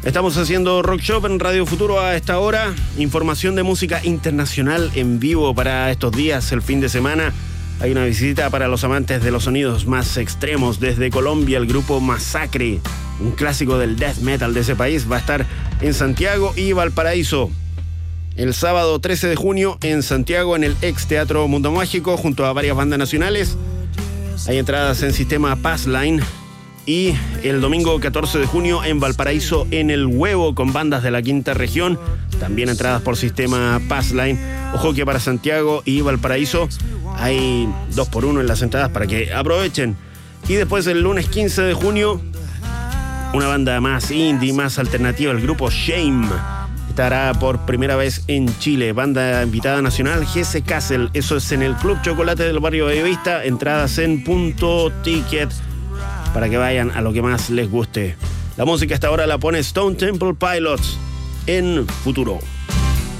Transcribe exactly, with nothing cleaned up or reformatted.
Estamos haciendo Rock Shop en Radio Futuro a esta hora. Información de música internacional en vivo para estos días, el fin de semana. Hay una visita para los amantes de los sonidos más extremos. Desde Colombia, el grupo Masacre, un clásico del death metal de ese país, va a estar en Santiago y Valparaíso. El sábado trece de junio en Santiago, en el ex Teatro Mundo Mágico, junto a varias bandas nacionales. Hay entradas en sistema Passline. Y el domingo catorce de junio en Valparaíso, en El Huevo, con bandas de la quinta región. También entradas por sistema Passline. Ojo que para Santiago y Valparaíso hay dos por uno en las entradas para que aprovechen. Y después el lunes quince de junio, una banda más indie, más alternativa, el grupo Shame, estará por primera vez en Chile. Banda invitada nacional, Jesse Castle. Eso es en el Club Chocolate del barrio Bellavista. Entradas en Punto Ticket para que vayan a lo que más les guste. La música hasta ahora la pone Stone Temple Pilots en Futuro.